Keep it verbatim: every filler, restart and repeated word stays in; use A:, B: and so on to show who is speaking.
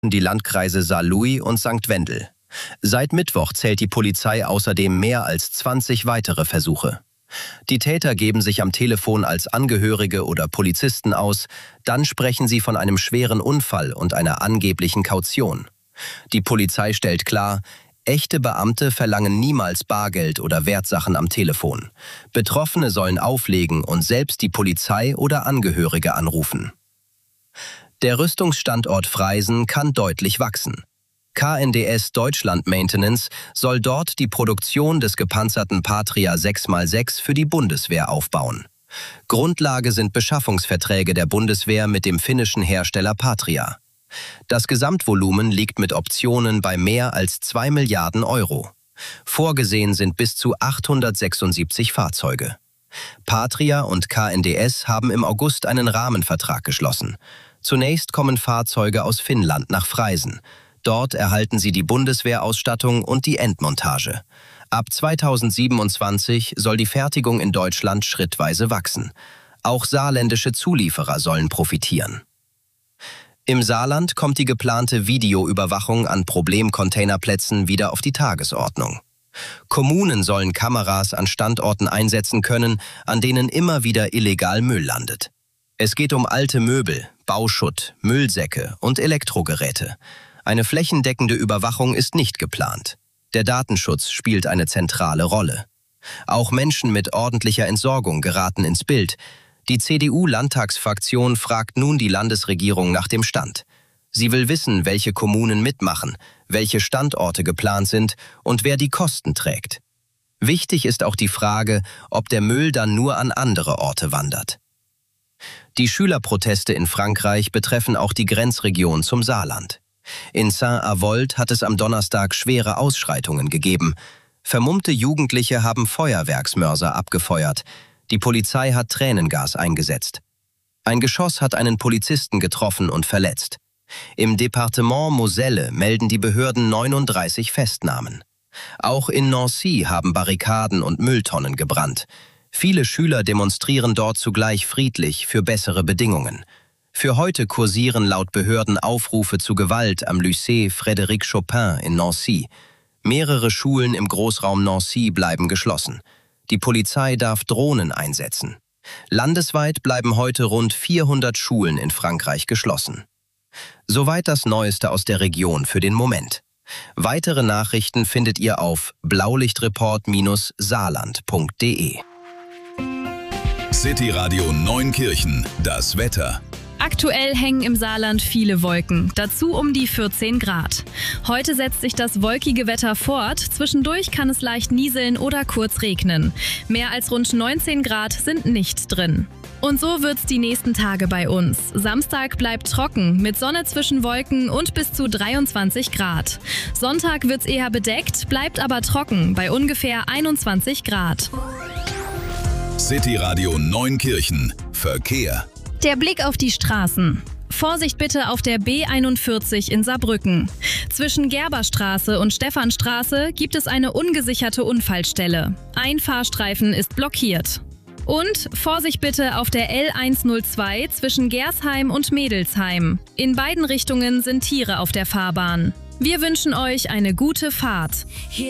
A: die Landkreise Saarlouis und Sankt Wendel. Seit Mittwoch zählt die Polizei außerdem mehr als zwanzig weitere Versuche. Die Täter geben sich am Telefon als Angehörige oder Polizisten aus, dann sprechen sie von einem schweren Unfall und einer angeblichen Kaution. Die Polizei stellt klar, echte Beamte verlangen niemals Bargeld oder Wertsachen am Telefon. Betroffene sollen auflegen und selbst die Polizei oder Angehörige anrufen. Der Rüstungsstandort Freisen kann deutlich wachsen. K N D S Deutschland Maintenance soll dort die Produktion des gepanzerten Patria sechs mal sechs für die Bundeswehr aufbauen. Grundlage sind Beschaffungsverträge der Bundeswehr mit dem finnischen Hersteller Patria. Das Gesamtvolumen liegt mit Optionen bei mehr als zwei Milliarden Euro. Vorgesehen sind bis zu achthundertsechsundsiebzig Fahrzeuge. Patria und K N D S haben im August einen Rahmenvertrag geschlossen. Zunächst kommen Fahrzeuge aus Finnland nach Freisen. Dort erhalten sie die Bundeswehrausstattung und die Endmontage. Ab zweitausendsiebenundzwanzig soll die Fertigung in Deutschland schrittweise wachsen. Auch saarländische Zulieferer sollen profitieren. Im Saarland kommt die geplante Videoüberwachung an Problemcontainerplätzen wieder auf die Tagesordnung. Kommunen sollen Kameras an Standorten einsetzen können, an denen immer wieder illegal Müll landet. Es geht um alte Möbel, Bauschutt, Müllsäcke und Elektrogeräte. Eine flächendeckende Überwachung ist nicht geplant. Der Datenschutz spielt eine zentrale Rolle. Auch Menschen mit ordentlicher Entsorgung geraten ins Bild. Die C D U-Landtagsfraktion fragt nun die Landesregierung nach dem Stand. Sie will wissen, welche Kommunen mitmachen, welche Standorte geplant sind und wer die Kosten trägt. Wichtig ist auch die Frage, ob der Müll dann nur an andere Orte wandert. Die Schülerproteste in Frankreich betreffen auch die Grenzregion zum Saarland. In Saint-Avold hat es am Donnerstag schwere Ausschreitungen gegeben. Vermummte Jugendliche haben Feuerwerksmörser abgefeuert. Die Polizei hat Tränengas eingesetzt. Ein Geschoss hat einen Polizisten getroffen und verletzt. Im Departement Moselle melden die Behörden neununddreißig Festnahmen. Auch in Nancy haben Barrikaden und Mülltonnen gebrannt. Viele Schüler demonstrieren dort zugleich friedlich für bessere Bedingungen. Für heute kursieren laut Behörden Aufrufe zu Gewalt am Lycée Frédéric Chopin in Nancy. Mehrere Schulen im Großraum Nancy bleiben geschlossen. Die Polizei darf Drohnen einsetzen. Landesweit bleiben heute rund vierhundert Schulen in Frankreich geschlossen. Soweit das Neueste aus der Region für den Moment. Weitere Nachrichten findet ihr auf blaulichtreport Bindestrich saarland punkt de.
B: City Radio Neunkirchen, das Wetter.
C: Aktuell hängen im Saarland viele Wolken, dazu um die vierzehn Grad. Heute setzt sich das wolkige Wetter fort, zwischendurch kann es leicht nieseln oder kurz regnen. Mehr als rund neunzehn Grad sind nicht drin. Und so wird's die nächsten Tage bei uns. Samstag bleibt trocken, mit Sonne zwischen Wolken und bis zu dreiundzwanzig Grad. Sonntag wird's eher bedeckt, bleibt aber trocken, bei ungefähr einundzwanzig Grad.
B: City Radio Neunkirchen, Verkehr.
C: Der Blick auf die Straßen. Vorsicht bitte auf der B einundvierzig in Saarbrücken. Zwischen Gerberstraße und Stephanstraße gibt es eine ungesicherte Unfallstelle. Ein Fahrstreifen ist blockiert. Und Vorsicht bitte auf der L hundertzwei zwischen Gersheim und Mädelsheim. In beiden Richtungen sind Tiere auf der Fahrbahn. Wir wünschen euch eine gute Fahrt.